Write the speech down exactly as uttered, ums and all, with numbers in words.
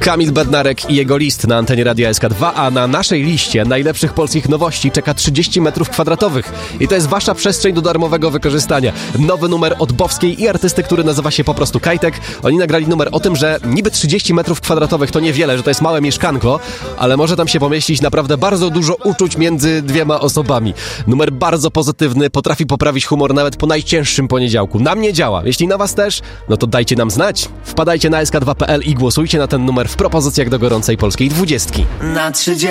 Kamil Bednarek i jego list na antenie Radia S K dwa, a na naszej liście najlepszych polskich nowości czeka trzydzieści metrów kwadratowych. I to jest wasza przestrzeń do darmowego wykorzystania. Nowy numer od Bowskiej i artysty, który nazywa się po prostu Kajtek. Oni nagrali numer o tym, że niby trzydzieści metrów kwadratowych to niewiele, że to jest małe mieszkanko, ale może tam się pomieścić naprawdę bardzo dużo uczuć między dwiema osobami. Numer bardzo pozytywny, potrafi poprawić humor nawet po najcięższym poniedziałku. Na mnie działa. Jeśli na was też, no to dajcie nam znać. Wpadajcie na S K dwa kropka P L i głosujcie na ten numer w propozycjach do gorącej polskiej dwudziestki. Na trzydzieści